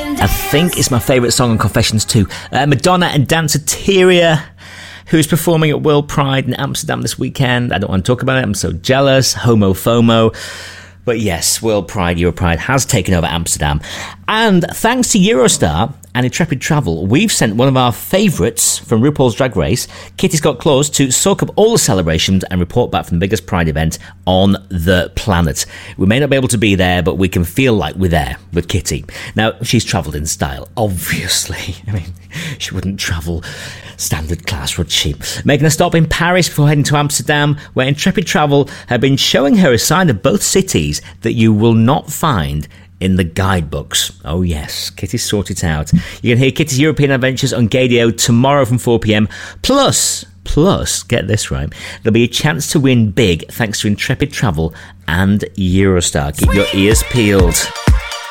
I think it's my favourite song on Confessions too. Madonna and Danceteria, who's performing at World Pride in Amsterdam this weekend. I don't want to talk about it, I'm so jealous. Homo FOMO. But yes, World Pride, Europride has taken over Amsterdam. And thanks to Eurostar and Intrepid Travel, we've sent one of our favourites from RuPaul's Drag Race, Kitty Scott Claus, to soak up all the celebrations and report back from the biggest Pride event on the planet. We may not be able to be there, but we can feel like we're there with Kitty. Now, she's travelled in style, obviously. I mean, she wouldn't travel standard class, would she? Making a stop in Paris before heading to Amsterdam, where Intrepid Travel have been showing her a side of both cities that you will not find in the guidebooks. Oh yes, Kitty sort it out. You can hear Kitty's European Adventures on Gadio tomorrow from 4pm. Plus, get this right, there'll be a chance to win big thanks to Intrepid Travel and Eurostar. Keep your ears peeled.